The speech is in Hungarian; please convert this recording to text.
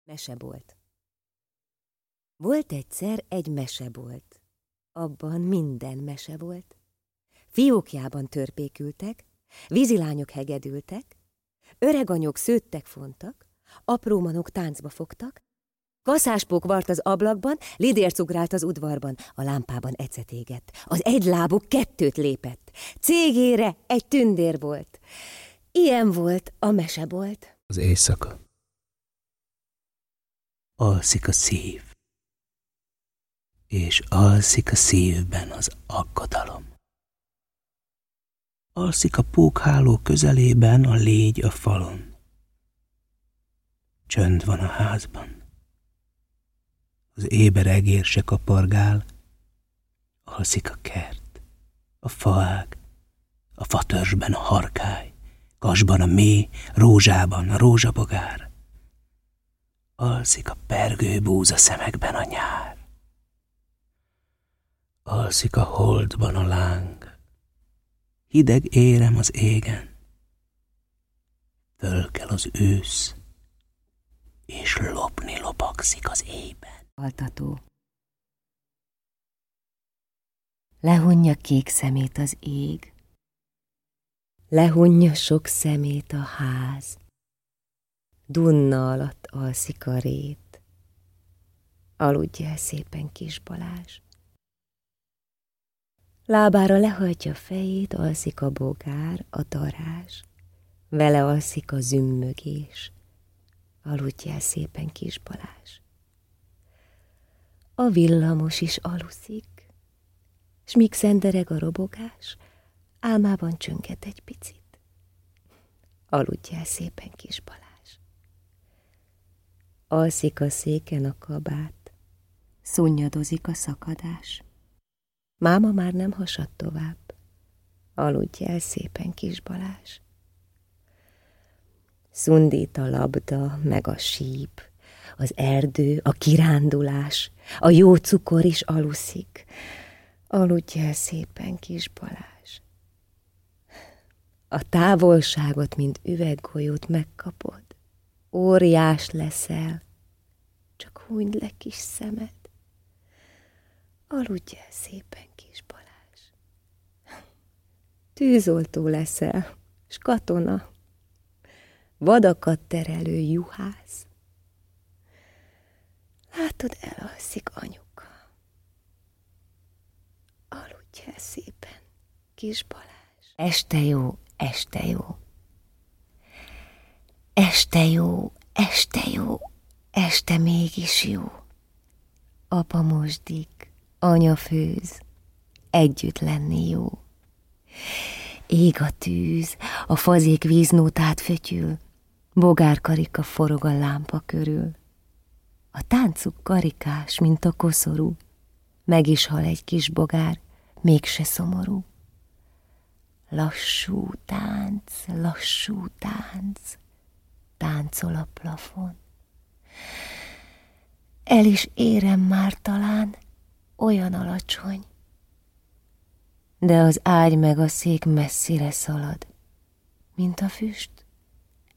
Mesebolt. Volt egyszer egy mesebolt. Abban minden mese volt. Fiókjában törpékültek, vízilányok hegedültek, öreganyok szőttek fontak, apró manok táncba fogtak, kaszáspók vart az ablakban, lidér cugrált az udvarban, a lámpában ecet égett, az egylábú kettőt lépett, cégére egy tündér volt. Ilyen volt a mesebolt. Az éjszaka. Alszik a szív, és alszik a szívben az aggodalom. Alszik a pókháló közelében a légy a falon. Csönd van a házban. Az éber egér se kapargál. Alszik a kert, a faág, a fatörzsben a harkály, kasban a méh, rózsában a rózsabogár. Alszik a pergő búza szemekben a nyár. Alszik a holdban a láng. Hideg érem az égen. Fölkel az ősz, és lopni lopagszik az éjben. Altató. Lehunja kék szemét az ég, lehunja sok szemét a ház, dunna alatt alszik a rét, aludj el szépen, kis Balázs. Lábára lehajtja fejét, alszik a bogár, a darázs, vele alszik a zümmögés, aludj el szépen, kis Balázs. A villamos is aluszik, s míg szendereg a robogás, álmában csönget egy picit. Aludj el szépen, kis Balázs. Alszik a széken a kabát, szunnyadozik a szakadás. Máma már nem hasad tovább, aludj el szépen, kis Balázs. Szundít a labda, meg a síp, az erdő, a kirándulás, a jó cukor is aluszik. Aludj el szépen, kis Balázs. A távolságot, mint üveggolyót megkapod. Óriás leszel, csak hunyd le kis szemed. Aludj el szépen, kis Balázs. Tűzoltó leszel, s katona, vadakat terelő juhász. Látod, elalszik anyuka. Aludj el szépen, kis Balázs. Este jó, este jó. Este jó, este jó, este mégis jó. Apa mosdik, anya főz, együtt lenni jó. Ég a tűz, a fazék víznótát fötyül, bogárkarika forog a lámpa körül. A táncuk karikás, mint a koszorú, meg is hal egy kis bogár, mégse szomorú. Lassú tánc, táncol a plafon. El is érem már talán, olyan alacsony. De az ágy meg a szék messzire szalad, mint a füst,